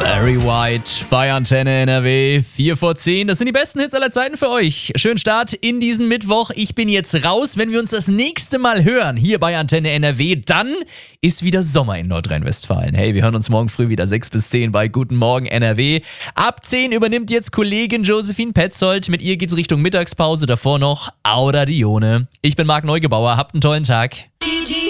Barry White bei Antenne NRW, 4 vor 10. Das sind die besten Hits aller Zeiten für euch. Schönen Start in diesen Mittwoch. Ich bin jetzt raus. Wenn wir uns das nächste Mal hören, hier bei Antenne NRW, dann ist wieder Sommer in Nordrhein-Westfalen. Hey, wir hören uns morgen früh wieder 6 bis 10 bei Guten Morgen NRW. Ab 10 übernimmt jetzt Kollegin Josephine Petzold. Mit ihr geht's Richtung Mittagspause. Davor noch Auda Dione. Ich bin Marc Neugebauer. Habt einen tollen Tag.